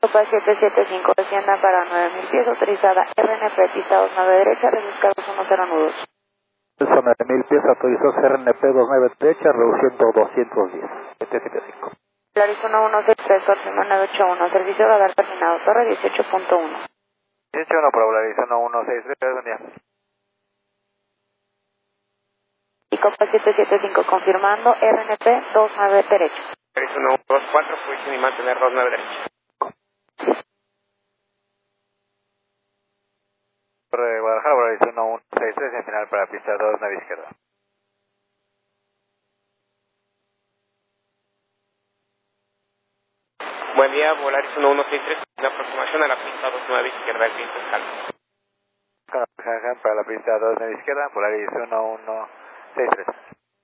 Copa 775, descienda para 9000 pies, autorizada RNP, pista 29 derecha, reduzcados 10 nudos. Son 9000 pies, autorizó RNP 29 derecha, reduciendo 210. 775. Polaris 1163, próximo 981, servicio radar terminado, torre 18.1. 18.1 para Polaris 1163, buen día. Y Copa 775, confirmando RNP 29 derecha. Polaris 124, posición y mantener 29 derecha. Torre Guadalajara, Polaris 1163, en final para pista 2, nave izquierda. Buen día, Polaris 1163, la aproximación a la pista 29 izquierda del viento escala. Para la pista 2, nave izquierda, Polaris 1163.